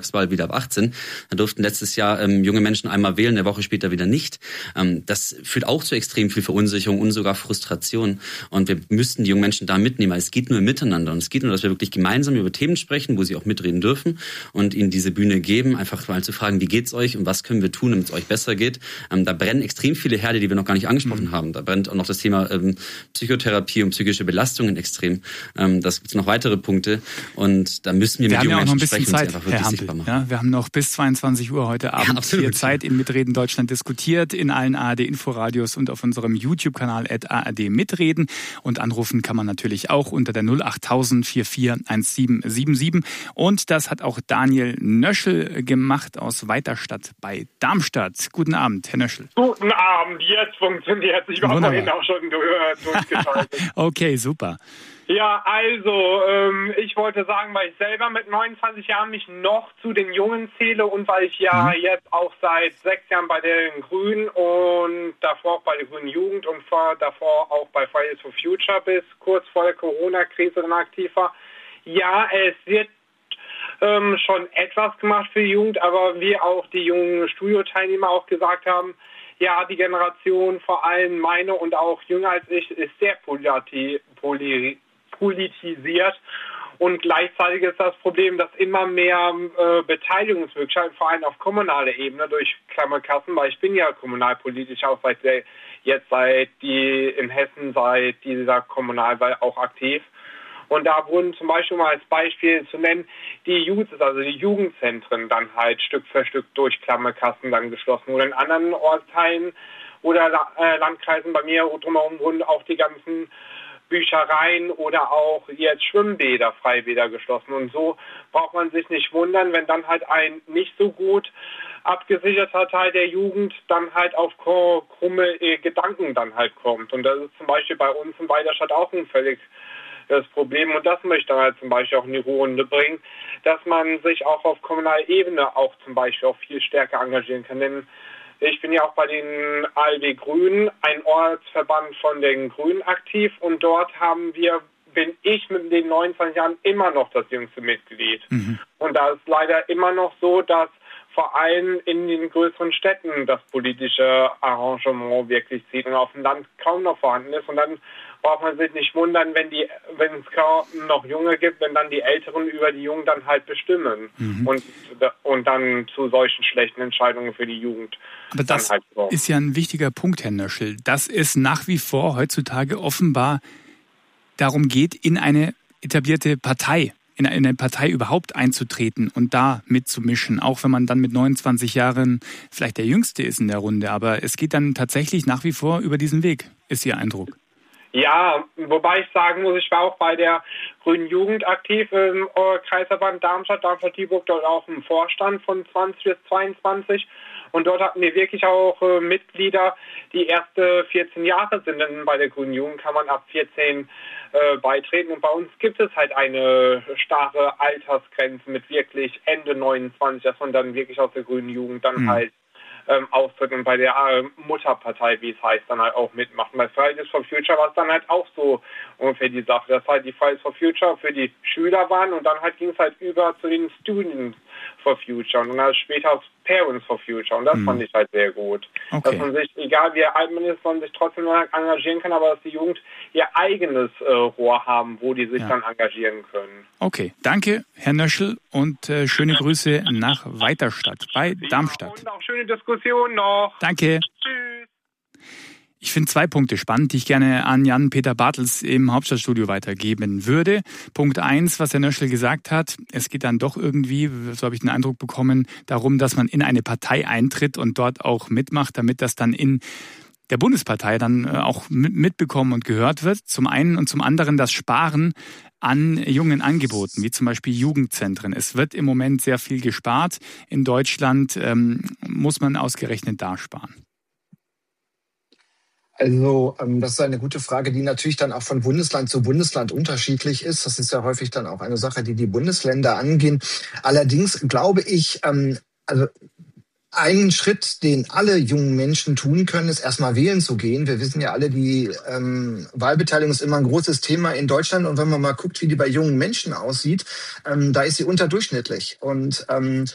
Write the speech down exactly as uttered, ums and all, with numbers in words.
Bundestagswahl wieder ab achtzehn. Da durften letztes Jahr ähm, junge Menschen einmal wählen, eine Woche später wieder nicht. Ähm, das führt auch zu extrem viel Verunsicherung und sogar Frustration. Und wir müssten die jungen Menschen da mitnehmen. Es geht nur im Miteinander. Und es geht nur, dass wir wirklich gemeinsam über Themen sprechen, wo sie auch mitreden dürfen und ihnen diese Bühne geben, einfach mal zu fragen, wie geht's euch und was können wir tun, damit es euch besser geht. Ähm, da brennen extrem viele Herde, die wir noch gar nicht angesprochen mhm. haben. Da brennt auch noch das Thema ähm, Psychotherapie und psychische Belastungen extrem. Ähm, das gibt noch weitere Punkte. Und da müssen wir, wir mit jungen Menschen sprechen und sie einfach wirklich sichtbar machen. Ja, wir haben noch bis zweiundzwanzig Uhr heute Abend ja, hier Zeit in Mitreden Deutschland diskutiert, in allen A R D-Inforadios und auf unserem YouTube-Kanal at A R D Mitreden. Und anrufen kann man natürlich auch unter der null acht tausend vier vier eins sieben sieben sieben. Und das hat auch Daniel Nöschel gemacht aus Weiterstadt bei Darmstadt. Guten Abend, Herr Nöschel. Guten Abend, jetzt funktioniert es. Ich war vorhin auch schon durchgeschaltet. Okay, super. Ja, also, ähm, ich wollte sagen, weil ich selber mit neunundzwanzig Jahren mich noch zu den Jungen zähle und weil ich ja mhm. jetzt auch seit sechs Jahren bei den Grünen und davor auch bei der Grünen Jugend und vor, davor auch bei Fridays for Future bis kurz vor der Corona-Krise dann aktiv war. Ja, es wird ähm, schon etwas gemacht für die Jugend, aber wie auch die jungen Studioteilnehmer auch gesagt haben, ja, die Generation, vor allem meine und auch jünger als ich, ist sehr politi- poli- politisiert. Und gleichzeitig ist das Problem, dass immer mehr äh, Beteiligungsmöglichkeiten, vor allem auf kommunaler Ebene durch Klammerkassen, weil ich bin ja kommunalpolitisch auch seit der, jetzt seit die in Hessen seit dieser Kommunalwahl auch aktiv. Und da wurden zum Beispiel mal als Beispiel zu nennen, die Youth, also die Jugendzentren dann halt Stück für Stück durch Klammerkassen dann geschlossen. Oder in anderen Ortsteilen oder äh, Landkreisen bei mir drumherum wurden auch die ganzen Büchereien oder auch jetzt Schwimmbäder, Freibäder geschlossen. Und so braucht man sich nicht wundern, wenn dann halt ein nicht so gut abgesicherter Teil der Jugend dann halt auf krumme äh, Gedanken dann halt kommt. Und das ist zum Beispiel bei uns in Weiterstadt auch ein völlig das Problem. Und das möchte man halt zum Beispiel auch in die Runde bringen, dass man sich auch auf kommunaler Ebene auch zum Beispiel auch viel stärker engagieren kann. Denn ich bin ja auch bei den A L D Grünen, ein Ortsverband von den Grünen aktiv und dort haben wir, bin ich mit den neunundzwanzig Jahren immer noch das jüngste Mitglied. Mhm. Und da ist leider immer noch so, dass vor allem in den größeren Städten das politische Arrangement wirklich zieht und auf dem Land kaum noch vorhanden ist. Und dann braucht man sich nicht wundern, wenn die, wenn es kaum noch Junge gibt, wenn dann die Älteren über die Jungen dann halt bestimmen mhm. und, und dann zu solchen schlechten Entscheidungen für die Jugend. Aber das halt ist ja ein wichtiger Punkt, Herr Nöschel, dass es nach wie vor heutzutage offenbar darum geht, in eine etablierte Partei, in eine Partei überhaupt einzutreten und da mitzumischen, auch wenn man dann mit neunundzwanzig Jahren vielleicht der Jüngste ist in der Runde. Aber es geht dann tatsächlich nach wie vor über diesen Weg, ist Ihr Eindruck? Ja, wobei ich sagen muss, ich war auch bei der Grünen Jugend aktiv im Kreisverband Darmstadt, Darmstadt-Dieburg, dort auch im Vorstand von zwanzig bis zweiundzwanzig. Und dort hatten wir wirklich auch äh, Mitglieder, die erste vierzehn Jahre sind. Denn bei der Grünen Jugend kann man ab vierzehn äh, beitreten. Und bei uns gibt es halt eine starre Altersgrenze mit wirklich Ende neunundzwanzig, dass man dann wirklich aus der Grünen Jugend dann mhm. halt ähm, austritt und bei der äh, Mutterpartei, wie es heißt, dann halt auch mitmachen. Bei Fridays for Future war es dann halt auch so ungefähr die Sache, dass halt die Fridays for Future für die Schüler waren und dann halt ging es halt über zu den Students for Future und dann halt später aufs Parents for Future und das mhm. fand ich halt sehr gut. Okay. Dass man sich, egal wie alt man ist, man sich trotzdem engagieren kann, aber dass die Jugend ihr eigenes äh, Rohr haben, wo die sich ja. dann engagieren können. Okay, danke Herr Nöschel und äh, schöne Grüße nach Weiterstadt bei Darmstadt. Ja, und auch schöne Diskussion noch. Danke. Tschüss. Ich finde zwei Punkte spannend, die ich gerne an Jan-Peter Bartels im Hauptstadtstudio weitergeben würde. Punkt eins, was Herr Nöschel gesagt hat, es geht dann doch irgendwie, so habe ich den Eindruck bekommen, darum, dass man in eine Partei eintritt und dort auch mitmacht, damit das dann in der Bundespartei dann auch mitbekommen und gehört wird. Zum einen und zum anderen das Sparen an jungen Angeboten, wie zum Beispiel Jugendzentren. Es wird im Moment sehr viel gespart. In Deutschland ähm, muss man ausgerechnet da sparen. Also das ist eine gute Frage, die natürlich dann auch von Bundesland zu Bundesland unterschiedlich ist. Das ist ja häufig dann auch eine Sache, die die Bundesländer angehen. Allerdings glaube ich, also einen Schritt, den alle jungen Menschen tun können, ist erstmal wählen zu gehen. Wir wissen ja alle, die ähm, Wahlbeteiligung ist immer ein großes Thema in Deutschland. Und wenn man mal guckt, wie die bei jungen Menschen aussieht, ähm, da ist sie unterdurchschnittlich. Und ähm,